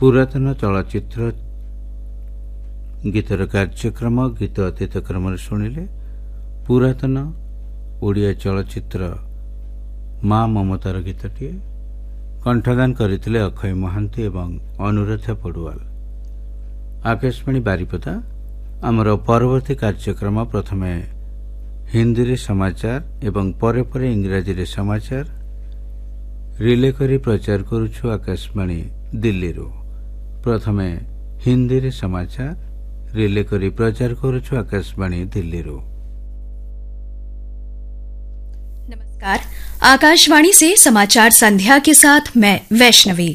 पुरातन चलचित्र गीतर कार्यक्रम गीत अतीत क्रम शुणिले पुरातन ओडिया चलचित्र माँ ममतार गीतटी कंठदान करथिले अक्षय महांती एवं अनुराधा पड़ुआल। आकाशवाणी बारिपदा आमर परवर्ती कार्यक्रम प्रथमे हिंदी रे समाचार एवं परे परे इंग्राजी रे समाचार रिले करी प्रचार करुछु आकाशवाणी दिल्ली रो। प्रथमे हिंदी रे समाचार रिले करी प्रचार करुछु आकाशवाणी दिल्ली रो। नमस्कार, आकाशवाणी से समाचार संध्या के साथ मैं वैष्णवी।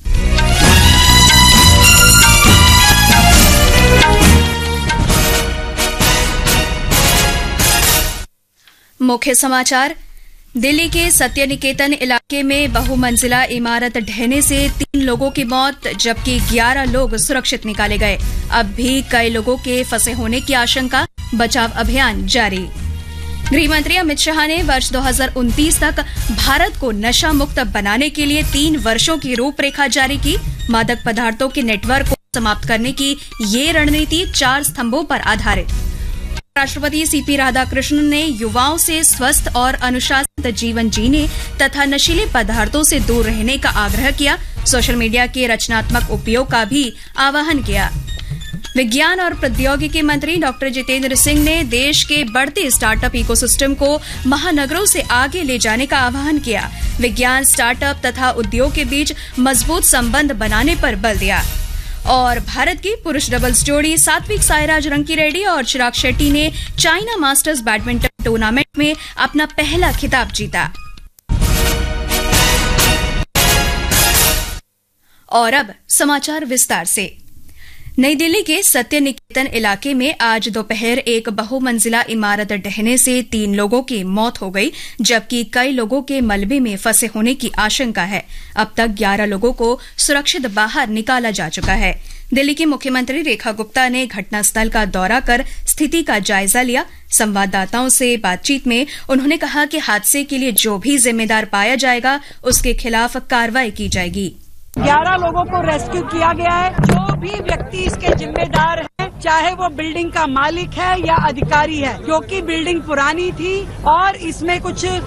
मुख्य समाचार। दिल्ली के सत्य निकेतन इलाके में बहुमंजिला इमारत ढहने से 3 लोगों की मौत जबकि 11 लोग सुरक्षित निकाले गए। अब भी कई लोगों के फंसे होने की आशंका, बचाव अभियान जारी। गृहमंत्री अमित शाह ने वर्ष 2029 तक भारत को नशा मुक्त बनाने के लिए 3 वर्षों की रूपरेखा जारी की। मादक पदार्थों के नेटवर्क को समाप्त करने की ये रणनीति 4 स्तंभों पर आधारित। राष्ट्रपति सीपी राधाकृष्णन ने युवाओं से स्वस्थ और अनुशासित जीवन जीने तथा नशीले पदार्थों से दूर रहने का आग्रह किया। सोशल मीडिया के रचनात्मक उपयोग का भी आह्वान किया। विज्ञान और प्रौद्योगिकी मंत्री डॉक्टर जितेंद्र सिंह ने देश के बढ़ते स्टार्टअप इकोसिस्टम को महानगरों से आगे ले जाने का आह्वान किया। विज्ञान, स्टार्टअप तथा उद्योग के बीच मजबूत संबंध बनाने पर बल दिया। और भारत की पुरुष डबल्स जोड़ी सात्विक साईराज रंकीरेड्डी और चिराग शेट्टी ने चाइना मास्टर्स बैडमिंटन टूर्नामेंट में अपना पहला खिताब जीता। और अब समाचार विस्तार से। नई दिल्ली के सत्य निकेतन इलाके में आज दोपहर एक बहुमंजिला इमारत ढहने से 3 लोगों की मौत हो गई जबकि कई लोगों के मलबे में फंसे होने की आशंका है। अब तक 11 लोगों को सुरक्षित बाहर निकाला जा चुका है। दिल्ली की मुख्यमंत्री रेखा गुप्ता ने घटनास्थल का दौरा कर स्थिति का जायजा लिया। संवाददाताओं से बातचीत में उन्होंने कहा कि हादसे के लिए जो भी जिम्मेदार पाया जाएगा उसके खिलाफ कार्रवाई की जाएगी। 11 लोगों को रेस्क्यू किया गया है। जो भी व्यक्ति इसके जिम्मेदार है, चाहे वो बिल्डिंग का मालिक है या अधिकारी है, क्योंकि बिल्डिंग पुरानी थी और इसमें कुछ